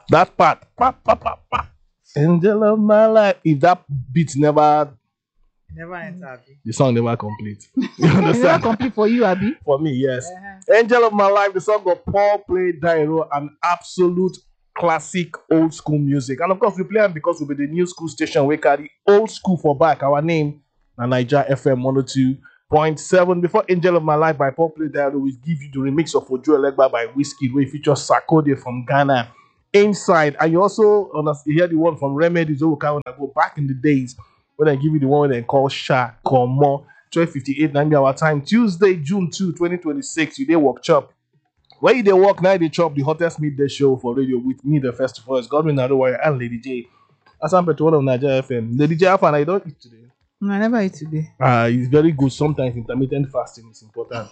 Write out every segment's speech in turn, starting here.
That part, pa, pa, pa, pa. Angel of my life. If that beat never, Never enter. Abi. the song never complete. You Is that understand? complete for you, Abby? For me, yes. Uh-huh. Angel of my life, the song of Paul Play Dairo, an absolute classic old school music. And of course, we play am because we be the new school station. We carry old school for back. Our name, na Niger FM 102.7. Before Angel of My Life by Paul Play Dairo, we give you the remix of Ojo Elegba by Whiskey, where it features Sarkodie from Ghana. Inside, and you also hear the one from Remedies Oka when I go back in the days when I give you the one they call Sha Komo 12:58 9 be our time. Tuesday, June 2, 2026. You dey work chop. Where you dey work now, they chop the hottest midday show for radio with me, the first of all, is Godwin Adewale and Lady J. Asampe to one of Nigeria FM. Lady J, how far I don't eat today. No, I never eat today. It's very good. Sometimes intermittent fasting is important.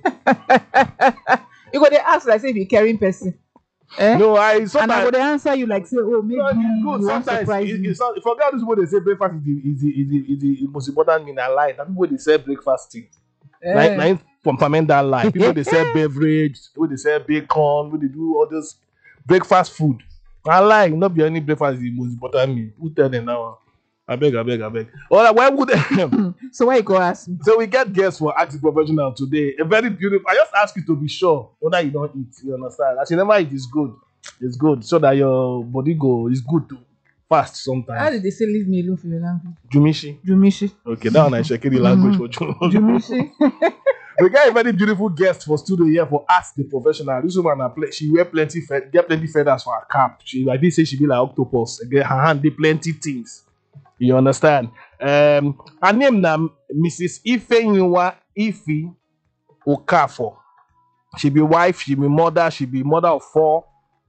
You go dey ask like say if you carrying person. Eh? No, I And I sometimes. go dey answer you like say, oh, maybe No, it's you good. want to Sometimes surprise me. it's not, forget this what they say breakfast is the most important mean in life. And people they say breakfast thing. Like from ferment that life. People they sell beverage, people they sell bacon, people they do all this breakfast food. I like not be any breakfast is the most important meal. Who tell them now? I beg. All right, why would they? So why you go ask me? So we get guests for Ask the Professional today. A very beautiful. I just ask you to be sure whether you don't eat. You understand? As you never eat, it's good. It's good so that your body go. It's good to fast How sometimes. did they say leave me alone for your language? Jumishi. Jumishi. Okay, that one I check the language for you. Jumishi. We got a very beautiful guest for studio here for Ask the Professional. This woman, she wear plenty feathers for her cap. She like this say she be like octopus. Again, her hand dey plenty things. You understand? Her name na Mrs. Ifeyinwa Ifi Okafor. She be wife, she be mother, she be mother of 4.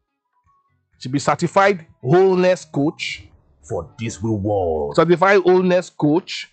She be certified wholeness coach. For this real world. Certified wholeness coach.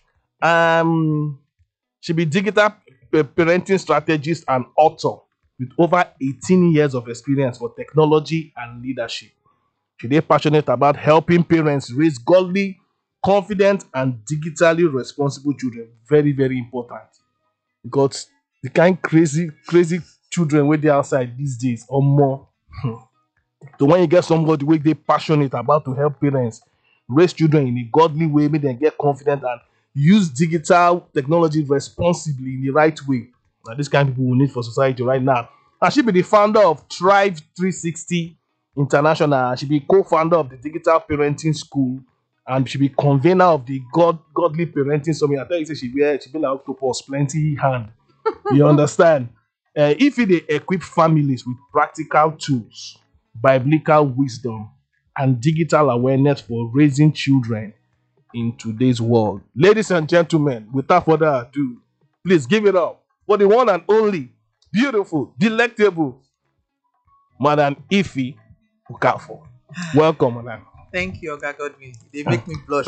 She be digital parenting strategist and author with over 18 years of experience for technology and leadership. She dey passionate about helping parents raise godly, confident, and digitally responsible children. Very, very important. Because the kind crazy children wey dey outside these days or more. So when you get somebody wey dey passionate about to help parents raise children in a godly way, make them get confident and use digital technology responsibly in the right way. Now, this kind of people we need for society right now. And she be the founder of Thrive 360 International. She be co-founder of the Digital Parenting School, and she be convener of the Godly Parenting Summit. I tell you, say she be like octopus, plenty hand. You understand? If they equip families with practical tools, biblical wisdom, and digital awareness for raising children in today's world. Ladies and gentlemen, without further ado, please give it up for the one and only, beautiful, delectable, Madam Ifi Okafor. Welcome, Madam. Thank you, Oga Godwin. They make me blush.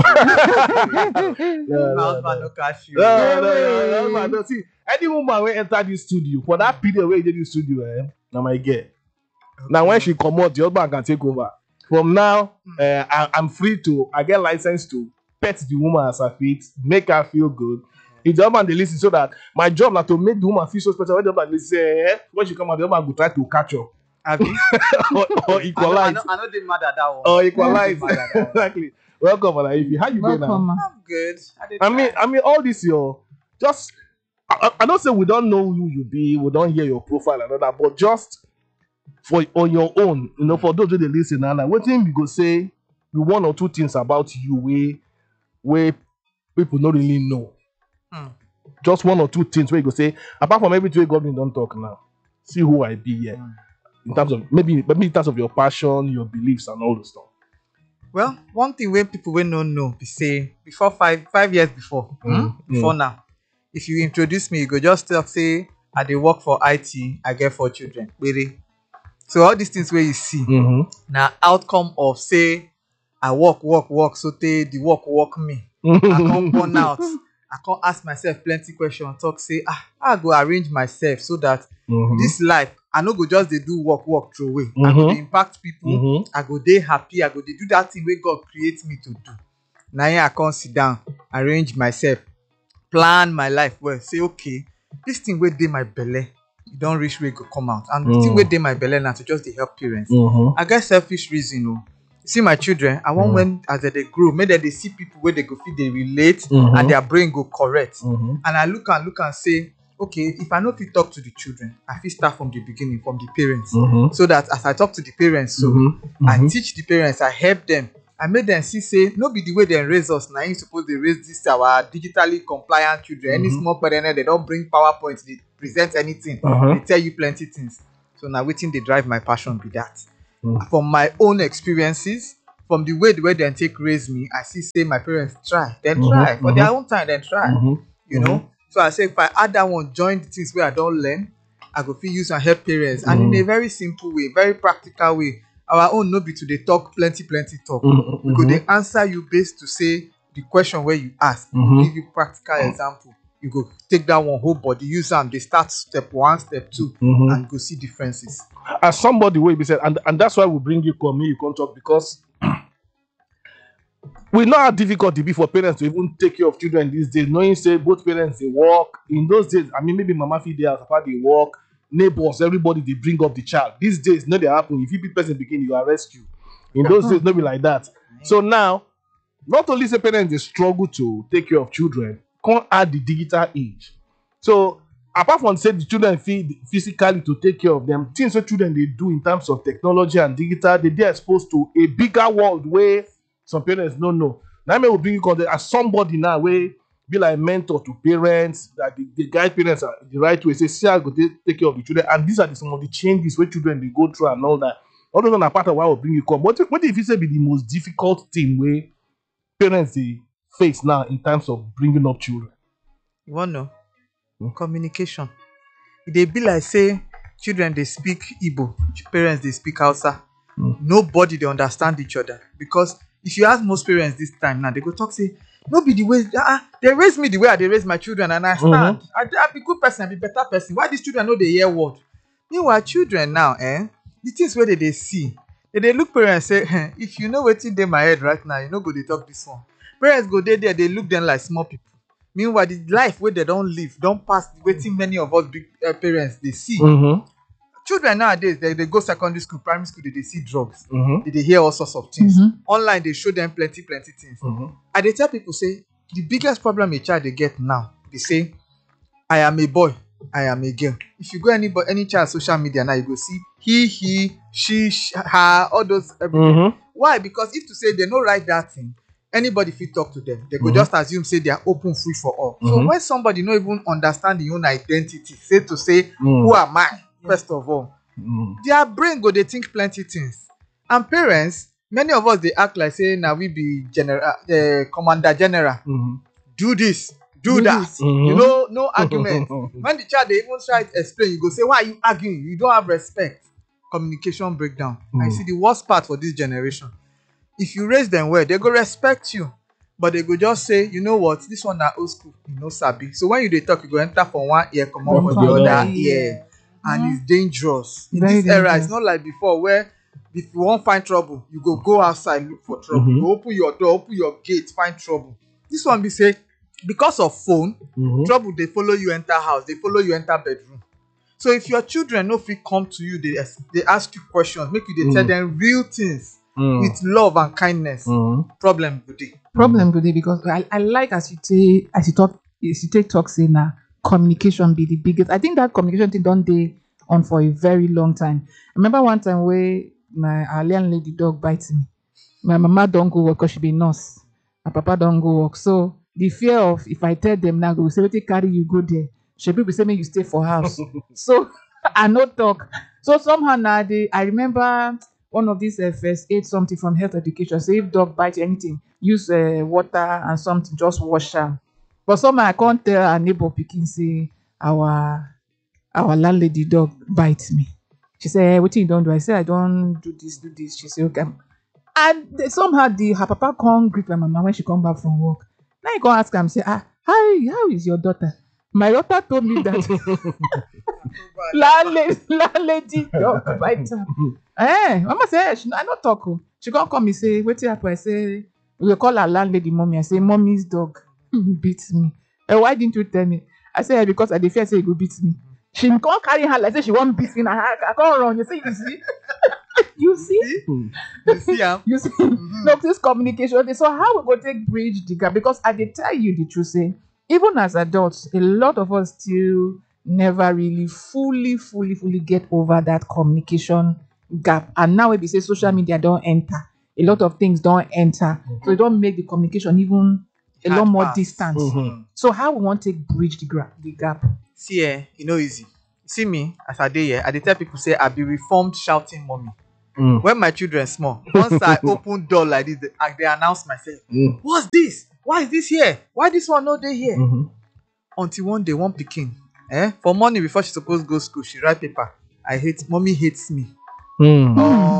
No, Mouth man no catch you. no. See, any woman will enter this studio for that period where you did the studio, now my girl. Now when she come out, the husband can take over. From now, I'm free to, I get license to pet the woman as her feet, make her feel good. If the husband they listen, so that my job is to make the woman feel so special. When the husband they say, when she come out, the husband will try to catch her Abi? or equalize. I know they mad at that one. Or equalize. I know they mad at that one. Exactly. Welcome, Madam Ifi. How you doing now? Welcome, ma. I'm good. I mean, all this your just. I don't say we don't know who you be, we don't hear your profile and all that, but just for on your own, for those who they listen and like, what thing we go say, the one or two things about you where people don't really know. Just one or two things where you go say, apart from everything government don't talk now. See who I be here. In terms of maybe in terms of your passion, your beliefs, and all the stuff. Well, one thing where people will not know, be say before 5 years before, before now, if you introduce me, you go just talk say I dey work for IT, I get 4 children. Really. So all these things where you see, now outcome of say I work, so the work me. I come burn out. I can't ask myself plenty questions. Talk say I go arrange myself so that this life I no go just dey do work throw away. I go dey impact people. I go dey happy. I go dey do that thing where God creates me to do. Now I can't sit down, arrange myself, plan my life well. Say okay, this thing where dey my belly, you don't reach where you go come out. And the thing wey dey my belle now to just dey help parents. I get selfish reason. See my children, I want when as they grow, make them they see people where they go fit they relate and their brain go correct. And I look and say, okay, if I know if you talk to the children, I fit start from the beginning, from the parents. So that as I talk to the parents, I teach the parents, I help them. I made them see say no be the way they raise us now. You suppose they raise this our digitally compliant children. Any small parent they don't bring PowerPoint, they present anything, they tell you plenty things. So now waiting they drive my passion be that. From my own experiences, from the way they take raise me, I see say my parents try, then try for their own time, then try. You know. So I say if I add that one, join the things where I don't learn, I go fit use and help parents, and in a very simple way, very practical way. Our own no be to dey talk plenty talk. We go dey answer you based to say the question where you ask. Give you practical example. You go take that one whole body, use them. They start step 1, step 2, and go see differences. As somebody will be said, and that's why we bring you come here, you come talk, because we know how difficult it be for parents to even take care of children these days. Knowing say both parents they work. In those days, I mean maybe mama feed their papa they work. Neighbors, everybody they bring up the child. These days, no, they happen. If you be person begin, you arrest you. In those days, no be like that. So now, not only say parents they struggle to take care of children, can't add the digital age. So apart from say the children feed physically to take care of them, things that children they do in terms of technology and digital, they are exposed to a bigger world where some parents don't know. Now I will bring you contact as somebody now where be like mentor to parents, that the guide parents are the right way. Say, see, I go take care of the children, and these are some of the changes where children they go through and all that. All those are part of why I will bring you come. What if you say be the most difficult thing where parents they face now in terms of bringing up children? You want to know? Communication. They be like say children they speak Igbo, parents they speak Hausa. Nobody they understand each other, because if you ask most parents this time now, they go talk say, no be the way they raise me the way they raise my children, and I stand. I be good person, I be better person. Why these children know they hear word? Meanwhile, children now, the things where they see, they look parents say, if you know what's in my head right now, you know go they talk this one. Parents go there, they look them like small people. Meanwhile, the life where they don't live, don't pass the waiting many of us big parents they see. Children nowadays, they go secondary school, primary school, they see drugs. They hear all sorts of things. Online, they show them plenty things. And they tell people, say, the biggest problem a child they get now, they say, I am a boy, I am a girl. If you go any child social media now, you go see he, she, her, all those everything. Why? Because if to say they no write that thing, anybody fit talk to them. They go just assume say they are open free for all. So when somebody no even understand the own identity, say who am I? First of all, their brain go they think plenty things. And parents, many of us they act like say now we be commander general. Do this, do that. You know, no argument. When the child they even try to explain, you go say, why are you arguing? You don't have respect. Communication breakdown. I see the worst part for this generation. If you raise them well, they go respect you. But they go just say, you know what, this one na old school, you know sabi. So when they talk, you go enter from one ear, come out from the other ear. And it's dangerous. In this era, it's not like before where if you won't find trouble, you go outside, look for trouble. You open your door, open your gate, find trouble. This one be say, because of phone, trouble, they follow you enter house, they follow you enter bedroom. So if your children no fit come to you, they ask you questions, make you they tell them real things with love and kindness. Problem go dey. Problem go dey, because I like as you take talk say now, communication be the biggest. I think that communication thing don't dey on for a very long time. I remember one time where our landlady dog bites me. My mama don't go work because she be nurse. My papa don't go work. So the fear of if I tell them now, go say, "Let carry you go there." She people say, "Make you stay for house." So I no talk. So somehow now I remember one of these first aid something from health education. Say if dog bite anything, use water and something, just wash am. But somehow I can't tell our neighbor pikin say our landlady dog bites me. She said, what you don't do? I said, I don't do this. She said, okay. And somehow her papa can't greet my mama when she come back from work. Now you can ask her and say, hi, how is your daughter? My daughter told me that landlady dog bites her. Mama said, I not talk. She can't come and say, what happened? I say, we call her landlady mommy. I say, mommy's dog beats me. Why didn't you tell me? I said, because I fear say he go beat me. She can't carry her like say she want beat me. I can't run. You see, you see, you see, You see, you see. No, this communication. So how we go take bridge the gap? Because I did tell you the truth. Say, even as adults, a lot of us still never really fully get over that communication gap. And now we say social media don't enter. A lot of things don't enter. So it don't make the communication even a lot Hard more pass. distant. Mhm. So how we want to take bridge the gap? See, you know easy. See me as I dey here, I dey tell people say I be reformed shouting mommy. Mm. When my children small, once I open door like this, they announce myself. Mm. What's this? Why is this here? Why this one no dey here? Mhm. Until one day, one pikin, for morning before she suppose go school, she write paper. Mommy hates me. Mm.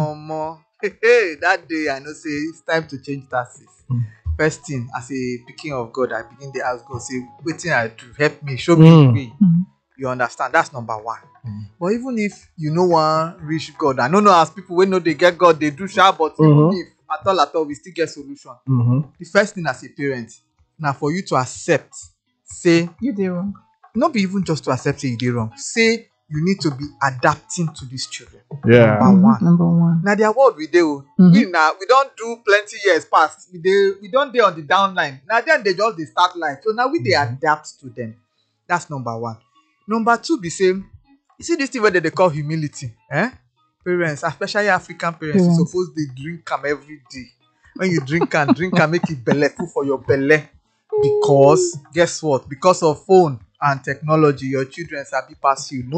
That day I know say it's time to change taxes. First thing, as a pikin of God, I begin to ask God, say, wetin I do? Help me, show me the way. You understand? That's number one. But even if you no wan reach God, I no know as people wey no dey get God dey do sha, but even if at all we still get solution. Mhm. The first thing as a parent na for you to accept, say, You dey wrong. no be even just to accept say you dey wrong, say you need to be adapting to these children. Yeah. Number one. Number one. Na their world we dey o. We don do plenty years past. We don dey on the down line. Na then they just dey start life. So now we dey adapt to them. That's number one. Number two be say, you see this thing wey they call humility. Parents, especially African parents, you suppose dey drink am every day. When you drink am, make it belle full for your belle. Because guess what? Because of phone and technology, your children sabi pass you.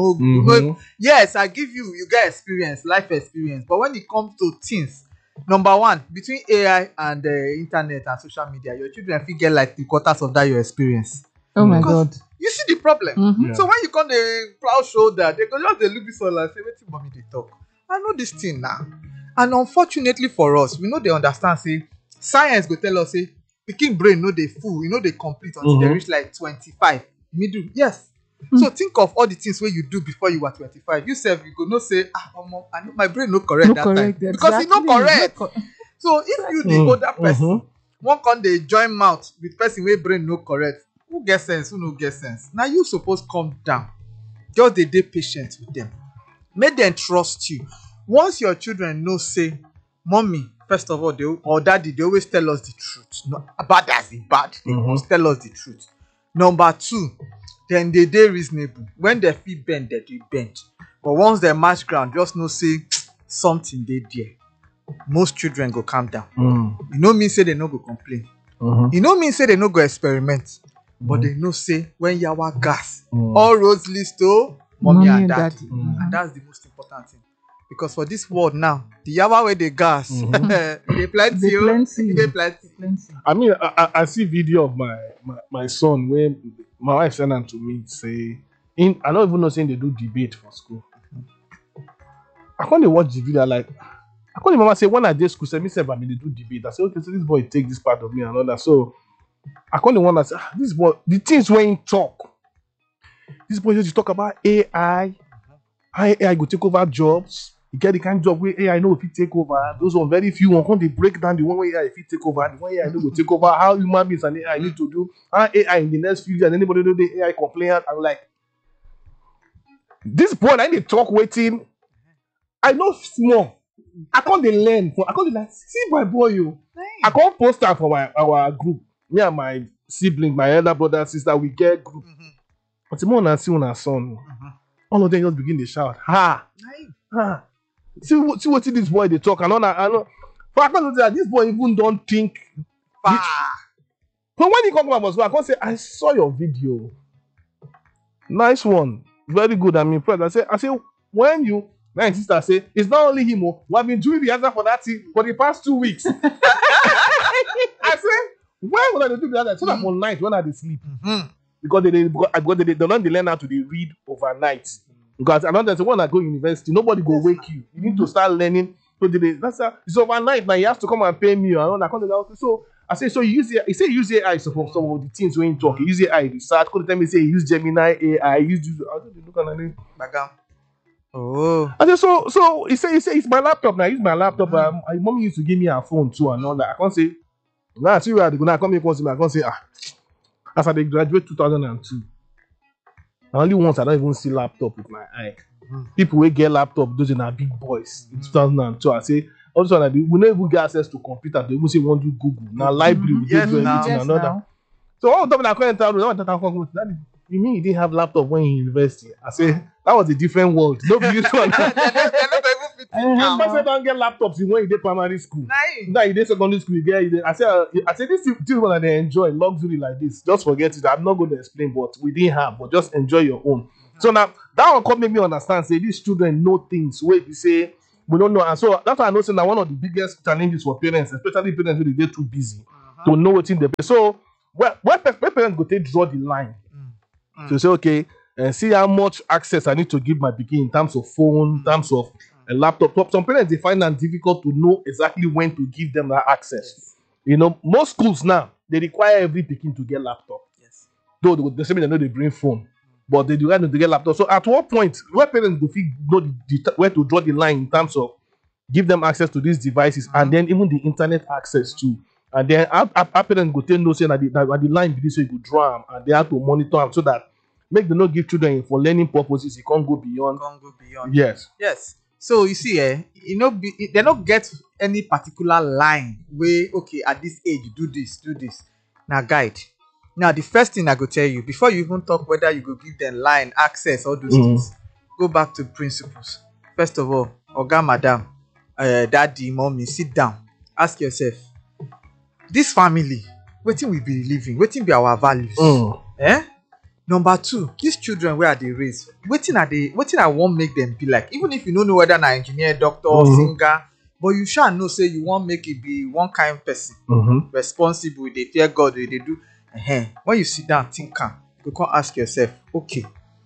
Yes, I give you, you get experience, life experience. But when it comes to things, number one, between AI and internet and social media, your children fit get like 3/4 of that your experience. Oh my Because God. you see the problem. Mhm. So when you come the proud shoulder, they go just dey look this one and say, wetin mommy dey talk? I know this thing now. And unfortunately for us, we know they understand, say, science go tell us, say, pikin brain no dey full, no dey complete until they reach like 25. Middle, yes. So think of all the things wey you do before you were 25. You sef, you go know say, omo, I know my brain no correct that time. Because e no correct. So if you the older person, one come dey join mouth with person wey brain no correct, who get sense, who no get sense? Na you suppose calm down. Just dey patient with them. Make them trust you. Once your children know, say, mommy, first of all, or daddy, they always tell us the truth. No, bad as in bad, they must tell us the truth. Number two, then they dey reasonable. When they feel bend, they dey bend. But once they match ground, just know say something dey there. Most children go calm down. You no mean say they no go complain. You no mean say they no go experiment. But they know say when yawa gas, all roads lead to mommy and daddy. And that's the most important thing. Because for this world now, the yawa where they gas, they plenty. They plenty. I mean, I see video of my son where my wife sent him to me say, I don't even know saying they do debate for school. I can't watch the video like, I can't remember say when I did school, say me say I mean they do debate. I say okay, so this boy take this part of me and all that. So I can't wonder say this boy, the things when he talk, this boy used to talk about AI, how AI go take over jobs. You get the kind of job where AI know if it take over. Those one very few one they break down the one way AI if it take over, the one AI know go take over, how human beings and AI need to do, how AI in the next few years, anybody know the AI complain. I'm like, this boy, I need to talk waiting. I know small. I can't learn. I can't like see my boy you. I can't post that for our group. Me and my sibling, my elder brother, sister, we get group. But the more I see on our son, all of them just begin to shout, ha, ha. See what this boy they talk and all that. I know. For I can't say that this boy even don't think. But when he come to my boss, I can't say I saw your video. Nice one, very good. I'm impressed. I say when you. My sister say it's not only him. We have been doing the answer for that thing for the past 2 weeks. I say, why would I do the other? So that one night when I dey sleep, because they don't learn how to read overnight. Because another say when I go university, nobody go wake you. You need to start learning. So it's overnight now. You have to come and pay me. So I say, so you use AI. He say use AI so for some of the things when you talk. You use AI research. Could tell me say use Gemini AI. Use. I don't look at it. Oh. I said, so he say it's my laptop now. I use my laptop. My mom used to give me her phone too and all that. I can't say now. See where they go now. Come here, I can't say as I graduate 2002. Na only once I don't even see laptop with my eye. People will get laptop, those are big boys in 2002. I say, also, we don't even get access to computer. They even say, want to Google. Now, library, we Yes, do now. everything Yes, and all that. now. So, all of them, I couldn't tell you, you mean you didn't have laptop when you in university? I say, that was a different world. Don't use one. They're not even fit in now. Person don't get laptops when you did primary school. Nice. Now you did secondary school, you get. I say this one that they enjoy luxury like this. Just forget it. I'm not going to explain, but we didn't have. But just enjoy your own. So now that one come make me understand. Say these children know things where you say we don't know, and so that's why I know say now one of the biggest challenges for parents, especially parents when they're too busy to know what's in the. So where parents go take draw the line. So say okay, and see how much access I need to give my pikin in terms of phone, in terms of a laptop. Some parents they find it difficult to know exactly when to give them that access. You know, most schools now they require every pikin to get laptop. Yes. Though they say they know they bring phone, but they require them to get laptop. So at what point where parents go feel know where to draw the line in terms of give them access to these devices and then even the internet access too. And then our parents go tell no say that the line be this way you go draw them and they have to monitor them so that make them not give children for learning purposes. It can't go beyond. Can't go beyond. Yes. Yes. So you see, you know, they don't get any particular line where okay at this age do this. Now guide. Now the first thing I go tell you before you even talk whether you go give them line access all those things, go back to principles. First of all, oga, madam, daddy, mommy, sit down. Ask yourself, this family, wetin we be living, wetin be our values? Number two, these children where they raised, wetin I want make them be like, even if you don't know whether na engineer, doctor, singer, but you shall know say you want make it be one kind person, responsible, they fear God, they do. When you sit down, think calm, you can ask yourself, okay,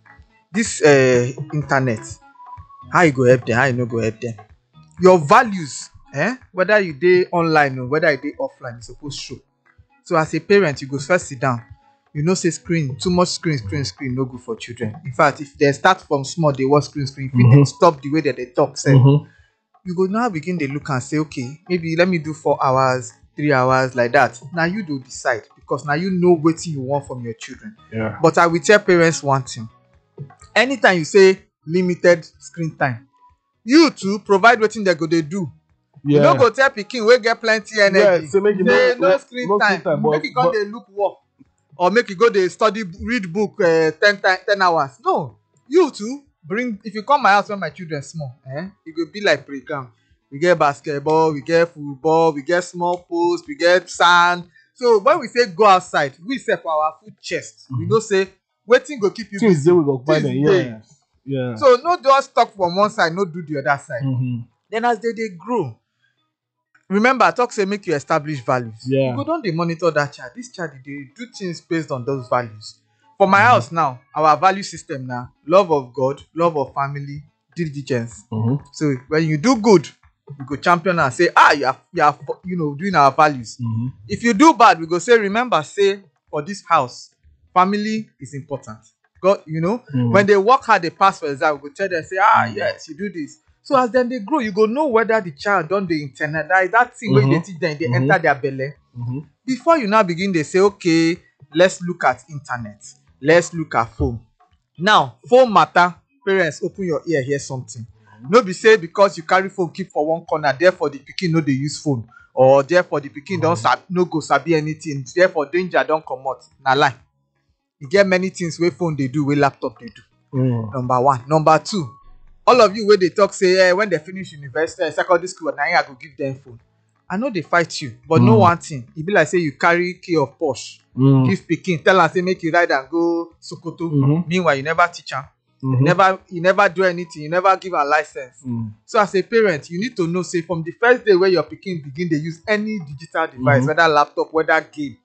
this internet, how you go help them, how you no go help them? Your values, whether you dey online or whether you dey offline, you suppose show. So as a parent, you go first sit down. You know say screen, too much screen no good for children. In fact, if they start from small, they watch screen, if they stop the way that they talk, say, you go now begin to look and say, okay, maybe let me do 4 hours, 3 hours like that. Now you do decide because now you know what you want from your children. Yeah. But I will tell parents one thing. Anytime you say limited screen time, you too provide wetin they go they do. Yeah. You no go tell pikin wey get plenty energy. Yeah, so make you say no screen time. Make you come dey look work or make you go dey study read book 10 hours. No, you too bring. If you come my house when my children small, e go be like playground. We get basketball, we get football, we get small post, we get sand. So when we say go outside, we say for our food chest. We know say wetin go keep you busy. Things they will go find them. Yes. Yeah. So no just talk from one side, no do the other side. Then as they grow, remember I talk say make you establish values. Yeah. You go don dey monitor that child. This child dey do things based on those values. For my house now, our value system now, love of God, love of family, diligence. So when you do good, we go champion and say, you are doing our values. If you do bad, we go say, remember, say for this house, family is important. God, when they work hard, they pass for exam, we go tell them, say, yes, you do this. So as then they grow, you go know whether the child done the internet, that thing where they teach them, they enter their belly. Before you now begin, they say, okay, let's look at internet. Let's look at phone. Now, phone matter, parents, open your ear, hear something. No be say because you carry phone keep for one corner, therefore the pikin no dey use phone, or therefore the pikin no go sabi anything, therefore danger don comot. Na lie. You get many things wey phone dey do, wey laptop dey do. Number one. Number two, all of you wey dey talk say when they finish university, secondary school, na I go give them phone. I know they fight you, but no one thing. E be like say you carry key of Porsche, give pikin, tell am say make you ride and go Sokoto. Meanwhile, you never teach am. You never do anything, you never give a license. So as a parent, you need to know, say from the first day where your pikin begin to use any digital device, whether laptop, whether game,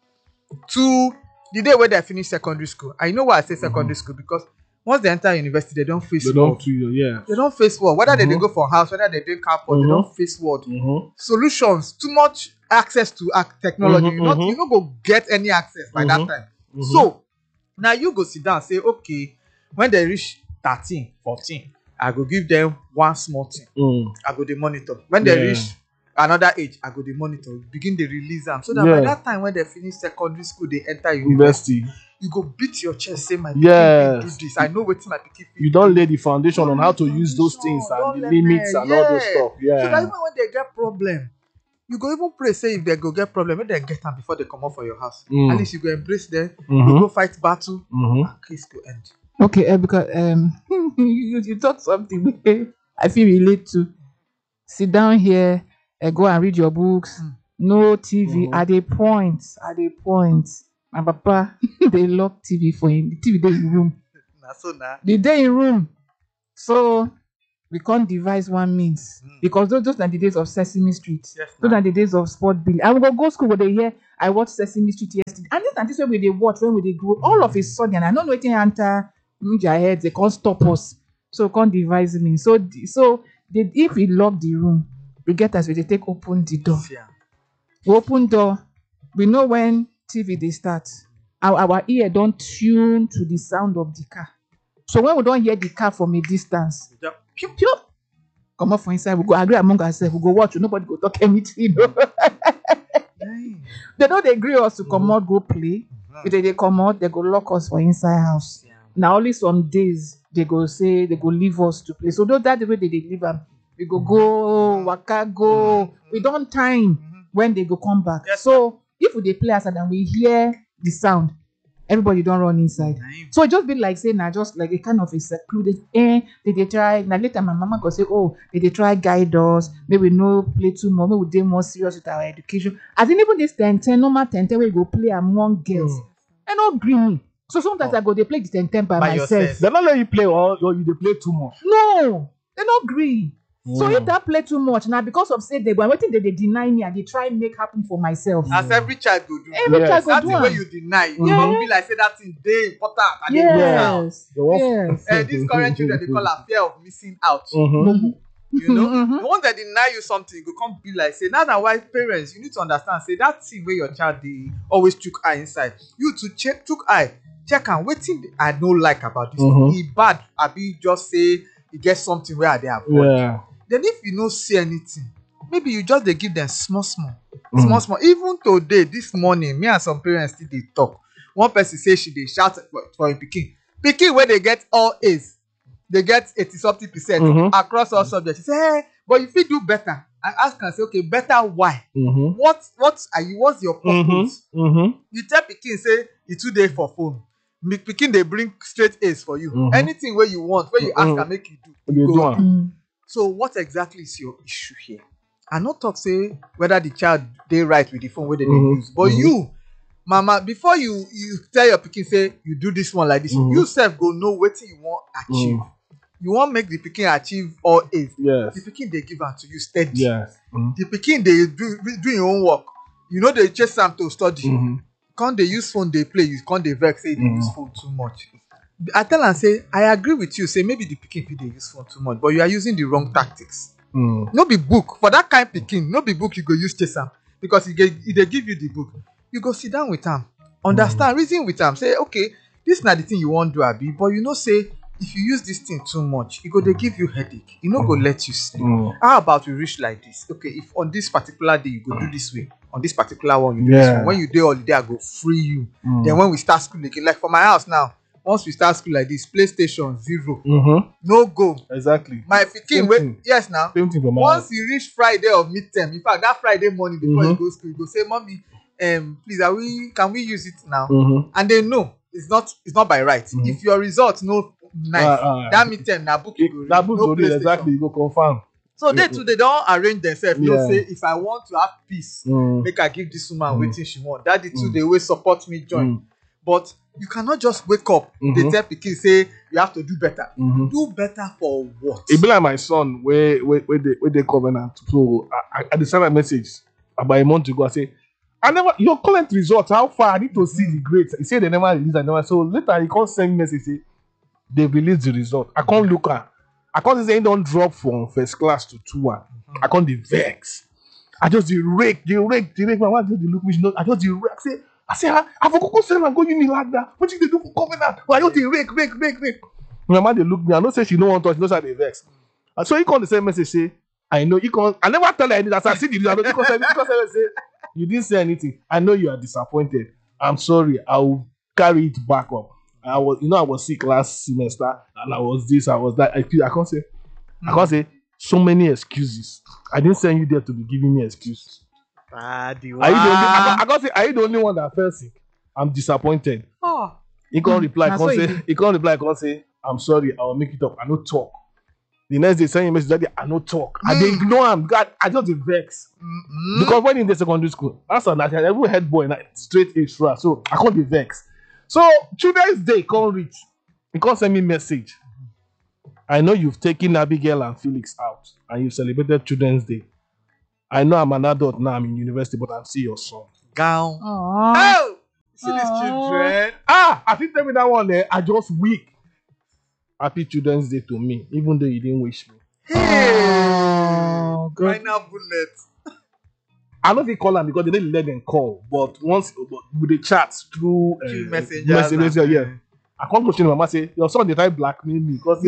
to the day where they finish secondary school. I know why I say secondary school, because once they enter university, they don't face world. They don't face world. Whether they go for house, whether they do campus, they don't face world. Solutions, too much access to technology. You not go get any access by that time. So now you go sit down and say, okay, when they reach 13, 14, I go give them one small thing. I go dey monitor. When they reach another age, I go dey monitor, begin dey release am. So that Yeah. by that time when they finish secondary school, they enter university, University. you go beat your chest, say my pikin Yes. fit do this. I know wetin my pikin fit You do. don't lay the foundation on Don't how lay to use those foundation, things don't and the let limits them, and all those yeah. stuff. So that Yeah. even when they get problem, you go even pray, say if they go get problem, make them get am before they come out for your house. Mm. At least you go embrace them, Mhm. you go fight battle, Mhm. and case go end. Okay, because you talk something wey I feel relate to. Sit down here, go and read your books. No TV. Mhm. At the point, my papa they lock TV for him. The TV dey in room. Na so na. The day in room. So we can't devise one means because those are the days of Sesame Street. Yes, Those na. are the days of Sport Billy. I will go school where they hear I watched Sesame Street yesterday. And this way they watch when we grow. All of a sudden, I don't know wetin enter their heads. They can't stop us. So can't devise me. So if we lock the room, we get us we dey take open the door. See am. We open door. We know when TV they start. Our ear don't tune to the sound of the car. So when we don't hear the car from a distance, Yeah. pew pew, come up for inside. We go agree among ourselves. We go watch. Nobody go talk anything. Dang. They don't agree us to come out go play. If they come out, they go lock us for inside house. Yeah. Now only some days they go say they go leave us to play. So that's the way they leave them. We go waka go. We don't time when they go come back. Yes, So if we dey play outside and we hear the sound, everybody don't run inside. Dang. So it just be like saying now just like a kind of a secluded they try now later my mama go say, oh, they try guide us, maybe no play too much, maybe we dey more serious with our education. As in even this 10-10, normal 10-10 we go play among girls. I no gree me. So sometimes I go they play the 10-10 by myself. yourself. They don't let you play or you dey play too much. No, they no gree. So if that play too much now because of say they go waiting they deny me and they try make happen for myself. As every child go do. Every Yes. child go That do thing wey am. you deny, you Yeah. go be like say that thing dey important. And dey miss out. Yes. They want- Yes. This current children they call am fear of missing out. Mhm. You know, Mhm. once they deny you something, you go come be like say now na why parents you need to understand say that thing where your child dey always chook eye inside. You to chook eye, check am wetin I no like about this. Mhm. E bad abi just say e get something where I dey avoid. Yeah. Then if you no see anything, maybe you just dey give them small. Mm. Small. Even today, this morning, me and some parents still dey talk. One person say she dey shout for im pikin wey dey get all A's, dey get 80-something% Mhm. across all subjects. She say, hey, but you fit do better. I ask am say, okay, better why? Mhm. What are you? What's your purpose? Mhm. You tell pikin say you too dey for phone. Pikin dey bring straight A's for you. Mhm. Anything wey you want, wey you ask am make you do, They you do go am. do. Mm. So what exactly is your issue here? I no talk say whether the child dey right with the phone wey they dey Mhm. use, but Mhm. you, mama, before you tell your pikin say you do this one like this, Mhm. you sef go know wetin you wan achieve. You wan make the pikin achieve all A's. Yes. The pikin dey give am to you steady. Yes. Mhm. The pikin dey do im own work. You no dey chase am to study. Mhm. Come dey use phone dey play, you come dey vex say you dey Mhm. use phone too much. I tell am say I agree with you say maybe the pikin fit dey use phone too much, but you are using the wrong tactics. Mm. No be book for that kind pikin, no be book you go use chase am because e dey give you the book. You go sit down with am, understand, reason with am, say okay, this na the thing you wan do abi, but you know say if you use this thing too much, e go dey give you headache, e no go let you sleep. How about we reach like this? Okay, if on this particular day you go do this way, on this particular one you do this Yeah. one. When you dey holiday, I go free you. Mm. Then when we start school again, like for my house now, once we start school like this, PlayStation 0, Mhm. no go. Exactly. My Same pikin wey thing. yes now. Same thing for my Once house. you reach Friday of midterm, in fact that Friday morning before you Mhm. go school, you go say, mommy, please can we use it now? Mhm. And they know it's not by right. Mhm. If your result no nice, that midterm na book you go read, That book no to read PlayStation. exactly. You go confirm. So they too, they don arrange themselves. You know, Yeah. say if I want to have peace, Mm. make I give this woman Mm. wetin she want. Daddy too, Mm. they always support me join. Mm. But you cannot just wake up, they Mhm. tell pikin say you have to do better. Mhm. Do better for what? It be like my son where they covenant. So I send a message about a month ago. I say, your current results, how far? I need to see the grades. He said they never release. So later he can't send me message say they released the result. I can't look at. I can't say don't drop from first class to 2-1. I can't the vex. I just the rake. My wife just the look me. I just the rake. I say, I forgot to send and go uni like that. What did they do for covenant? Why don't they rake? My mama they look me. I don't say she don't want to touch. She knows how they vex. And so he called the same message say, I know you can't. I never tell her anything. As I see the result, because I say you didn't say anything. I know you are disappointed. I'm sorry. I will carry it back up. I was sick last semester, and I was this, I was that. I can't say so many excuses. I didn't send you there to be giving me excuses. Are you the only? I can't say. Are you the only one that fell sick? I'm disappointed. Oh. He can't reply. That's what he did. He can't reply. Can't say I'm sorry. I will make it up. I no talk. The next day, send a message that I no talk. I dey ignore him. God, I just dey vex. Because when in the secondary school, that's a natural. Every head boy straight A through. So I can't be vex. So Children's Day can't reach. He can't send me message. I know you've taken Abigail and Felix out and you celebrated Children's Day. I know I'm an adult now. I'm in university, but I'm still your son. Gown. Aww. Oh, see these Aww. children. I think tell me that one there. I just weak. Happy Children's Day to me, even though you didn't wish me. Hey, Oh, good. final bullet. I don't think call them because they didn't let them call. But with the chats through messenger, yeah. I can't go to mama say your son they try blackmail me because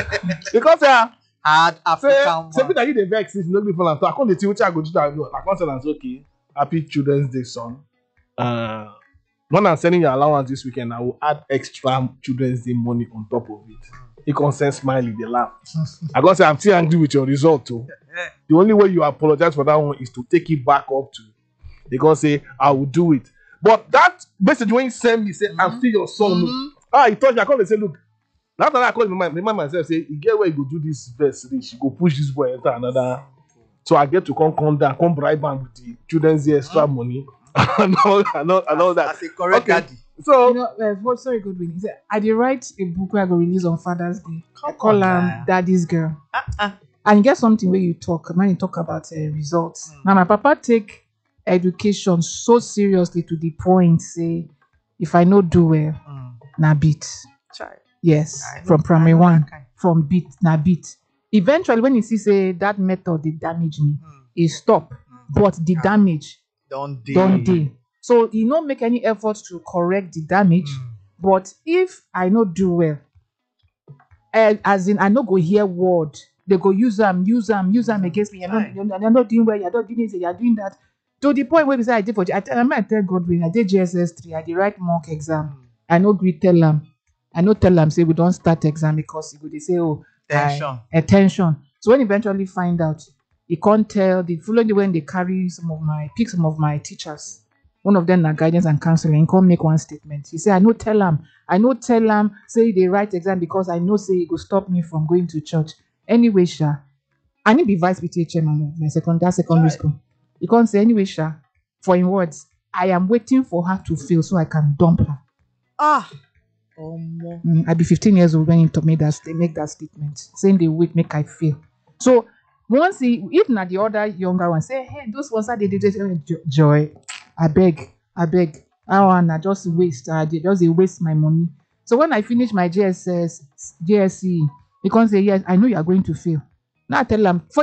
Hard African say one. that you the vex is no be for am. So I can't see which I go to that. I can't say that's okay. Happy Children's Day, son. When I'm sending your allowance this weekend, I will add extra Children's Day money on top of it. He consent smiley, they laugh. I gotta say I'm still angry with your result too. The only way you apologize for that one is to take it back up to. They gonna say I will do it. But that message when you send me say I'm still your son. He touched me. I call and say, look. That time I call remind myself say, you get where you go do this verse, she go push this boy enter another. So I get to come down, come bribe him with the Children's Day extra money and all that. As a correct daddy. So You know, sorry, Goodwin. He said, I did write a book where I go release on Father's Day. I call on her now. Daddy's Girl. And you get something where you talk, when you talk about results. Now, my papa take education so seriously to the point, say, if I no do well, na beat. Child. Yes, I know- from primary I know one, that kind. from beat, na beat. Eventually, when you see, say, that method, they damage me, it stop. But the damage Don't dey. So he no make any effort to correct the damage. But if I no do well, as in I no go hear word, they go use them against me. You're not doing well. You're not doing this. You're doing that. To the point where we say I did for I tell Godwin I did GSS 3. I did write mock exam. I no gree tell them. I no tell them say we don't start exam because they say attention. So when eventually find out, he can't tell the following day when they carry some of my teachers. One of them na guidance and counseling. He can't make one statement. He say I no tell them. Say they write exam because I know say it go stop me from going to church. Anyway, I need be vice PTA chairman of my secondary school. He can't say anyway, for in words, I am waiting for her to fail so I can dump her. I be 15 years old when he make that statement, saying they wait make I fail. So once if not the other younger one say, hey, those ones are they joy. I beg. I wanna just waste. They waste my money. So when I finish my GSE, he can't say yes. I know you are going to fail. Now I tell them